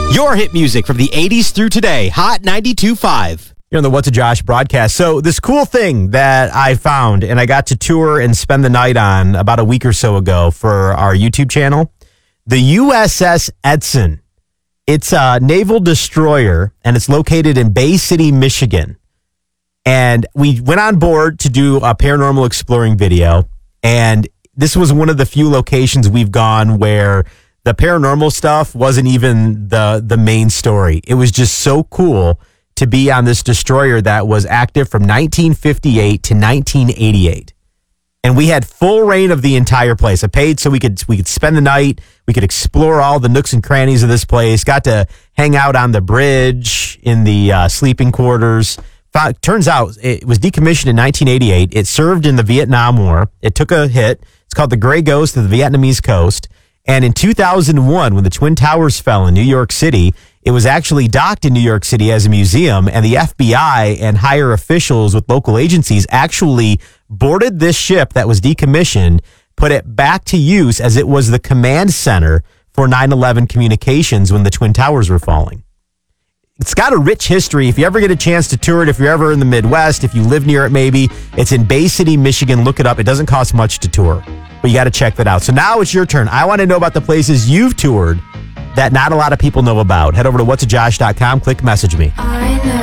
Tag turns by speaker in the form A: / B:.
A: Your hit music from the 80s through today. Hot 92.5.
B: You're on the What's a Josh broadcast. So this cool thing that I found and I got to tour and spend the night on about a week or so ago for our YouTube channel, the USS Edson. It's a naval destroyer and it's located in Bay City, Michigan. And we went on board to do a paranormal exploring video. And this was one of the few locations we've gone where the paranormal stuff wasn't even the main story. It was just so cool to be on this destroyer that was active from 1958 to 1988. And we had full reign of the entire place. I paid so we could spend the night. We could explore all the nooks and crannies of this place. Got to hang out on the bridge in the sleeping quarters. Turns out it was decommissioned in 1988. It served in the Vietnam War. It took a hit. It's called the Gray Ghost of the Vietnamese Coast. And in 2001, when the Twin Towers fell in New York City, it was actually docked in New York City as a museum, and the FBI and higher officials with local agencies actually boarded this ship that was decommissioned, put it back to use as it was the command center for 9/11 communications when the Twin Towers were falling. It's got a rich history. If you ever get a chance to tour it, if you're ever in the Midwest, if you live near it maybe, it's in Bay City, Michigan. Look it up. It doesn't cost much to tour, but you got to check that out. So now it's your turn. I want to know about the places you've toured that not a lot of people know about. Head over to whatsajosh.com. Click message me.